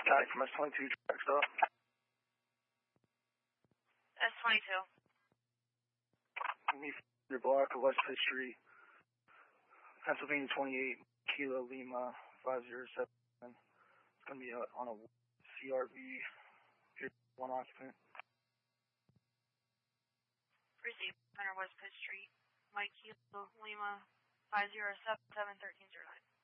Static from S22 track stop. S22. Me your block of West 5th Street, Pennsylvania 28, Kilo Lima 507. It's going to be on a CRV, one occupant. Receive 100 West 5th Street, Mike Kilo Lima 507 1309.